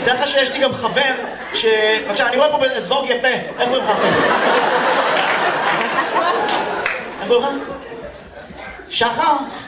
דרך כלל שיש לי גם חבר בבקשה, אני רואה פה זוג יפה. איך קוראים לך אחר? איך קוראים לך? שחר?